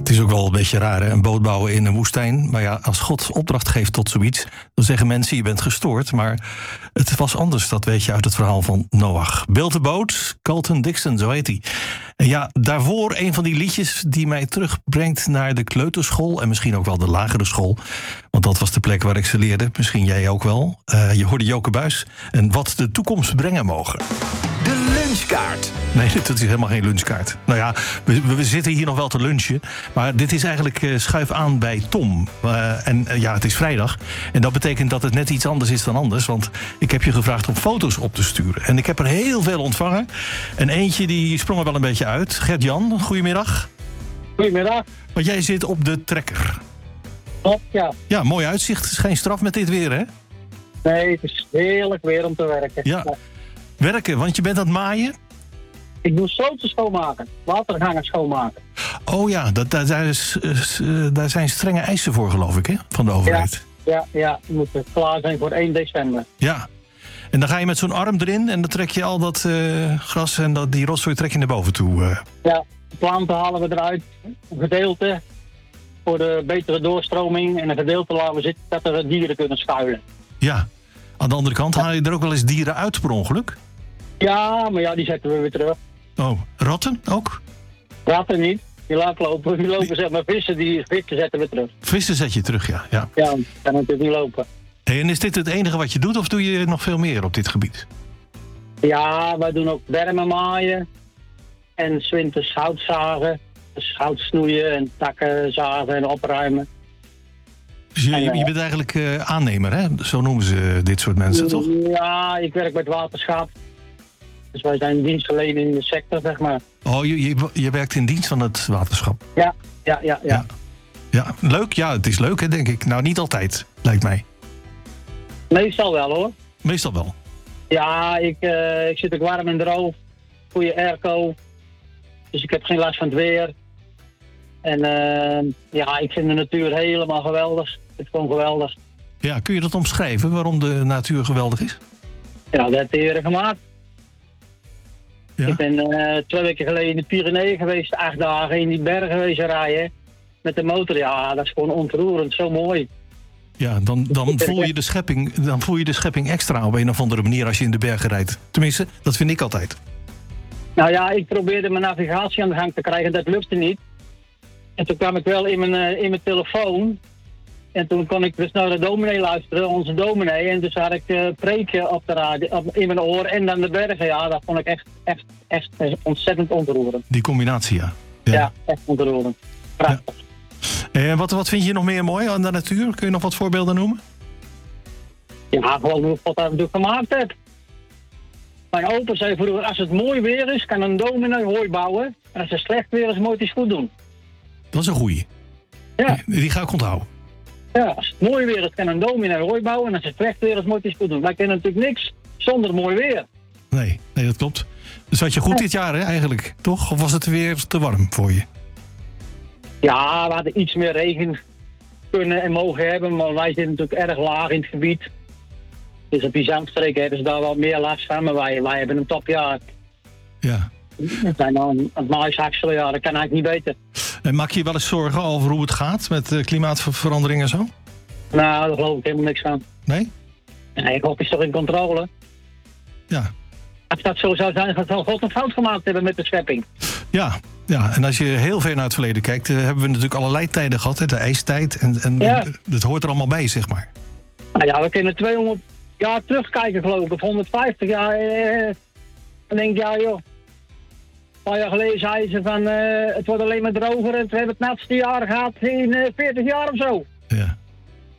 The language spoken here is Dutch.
Het is ook wel een beetje raar, hè? Een boot bouwen in een woestijn. Maar ja, als God opdracht geeft tot zoiets, dan zeggen mensen, je bent gestoord. Maar het was anders, dat weet je uit het verhaal van Noach. Build a Boat, Carlton Dixon, zo heet hij. En ja, daarvoor een van die liedjes die mij terugbrengt naar de kleuterschool. En misschien ook wel de lagere school. Want dat was de plek waar ik ze leerde. Misschien jij ook wel. Je hoorde Joke Buijs. En wat de toekomst brengen mogen. De lunchkaart. Nee, dat is helemaal geen lunchkaart. Nou ja, we zitten hier nog wel te lunchen. Maar dit is eigenlijk schuif aan bij Tom. Ja, het is vrijdag. En dat betekent dat het net iets anders is dan anders. Want ik heb je gevraagd om foto's op te sturen. En ik heb er heel veel ontvangen. En eentje die sprong er wel een beetje uit. Gert-Jan, goedemiddag. Goedemiddag. Want jij zit op de trekker. Klopt, ja. Ja, mooi uitzicht. Het is geen straf met dit weer, hè? Nee, het is heerlijk weer om te werken. Ja. Werken, want je bent aan het maaien? Ik doe sloten schoonmaken, watergangen schoonmaken. Oh ja, daar zijn strenge eisen voor, geloof ik, hè? Van de overheid. Ja, die moeten klaar zijn voor 1 december. Ja. En dan ga je met zo'n arm erin en dan trek je al dat gras en die rotzooi trek je naar boven toe. Ja, de planten halen we eruit. Een gedeelte voor de betere doorstroming en een gedeelte laten we zitten dat er dieren kunnen schuilen. Ja. Aan de andere kant haal je er ook wel eens dieren uit per ongeluk? Ja, maar ja, die zetten we weer terug. Oh, ratten ook? Ratten niet. Die laten lopen. Die lopen zeg maar vissen, die vissen zetten we terug. Vissen zet je terug, ja. Ja, die kan natuurlijk niet lopen. Hey, en is dit het enige wat je doet of doe je nog veel meer op dit gebied? Ja, wij doen ook bermen maaien. En 's winters hout zagen. Dus hout snoeien en takken zagen en opruimen. Dus je bent eigenlijk aannemer, hè? Zo noemen ze dit soort mensen, toch? Ja, ik werk bij het waterschap. Dus wij zijn dienstverlener in de sector, zeg maar. Oh, je werkt in dienst van het waterschap? Ja. Ja, leuk? Ja, het is leuk, hè, denk ik. Nou, niet altijd, lijkt mij. Meestal wel, hoor. Meestal wel. Ja, ik zit ook warm en droog. Goede airco. Dus ik heb geen last van het weer. En ja, ik vind de natuur helemaal geweldig. Het is gewoon geweldig. Ja, kun je dat omschrijven, waarom de natuur geweldig is? Ja, dat heeft de Heer gemaakt. Ja? Ik ben 2 weken geleden in de Pyreneeën geweest, 8 dagen in die bergen geweest rijden. Met de motor, ja, dat is gewoon ontroerend, zo mooi. Ja, dan voel je de schepping extra op een of andere manier als je in de bergen rijdt. Tenminste, dat vind ik altijd. Nou ja, ik probeerde mijn navigatie aan de gang te krijgen, dat lukte niet. En toen kwam ik wel in mijn telefoon. En toen kon ik dus naar de dominee luisteren, onze dominee. En dus had ik preken op de radio, in mijn oor en dan de bergen. Ja, dat vond ik echt ontzettend ontroerend. Die combinatie, ja. Ja, echt ontroerend. Prachtig. Ja. En wat vind je nog meer mooi aan de natuur? Kun je nog wat voorbeelden noemen? Ja, gewoon hoe God dat natuurlijk gemaakt heeft. Mijn opa zei vroeger, als het mooi weer is, kan een dominee hooi bouwen. En als het slecht weer is, moet hij het goed doen. Dat is een goeie. Ja. Die ga ik onthouden. Ja, als het mooi weer is, kan een dominee hooi bouwen. En als het slecht weer is, moet hij het goed doen. Wij kennen natuurlijk niks zonder mooi weer. Nee, dat klopt. Dus had je goed dit jaar, hè, eigenlijk, toch? Of was het weer te warm voor je? Ja, we hadden iets meer regen kunnen en mogen hebben. Maar wij zitten natuurlijk erg laag in het gebied. Dus op die zandstreken hebben ze daar wel meer last van. Maar wij hebben een topjaar. Ja. We zijn dan aan het maïsakselen, ja, dat kan eigenlijk niet beter. En maak je je wel eens zorgen over hoe het gaat met klimaatverandering en zo? Nou, daar geloof ik helemaal niks van. Nee? Nee, God is toch in controle? Ja. Als dat zo zou zijn, zal God een fout gemaakt hebben met de schepping. Ja, en als je heel ver naar het verleden kijkt, hebben we natuurlijk allerlei tijden gehad. Hè? De ijstijd en ja. Dat hoort er allemaal bij, zeg maar. Nou ja, we kunnen 200 jaar terugkijken, geloof ik, of 150 jaar. Dan denk ik, ja joh. Een paar jaar geleden zeiden ze van, het wordt alleen maar droger en we hebben het natste jaar gehad in 40 jaar of zo. Ja.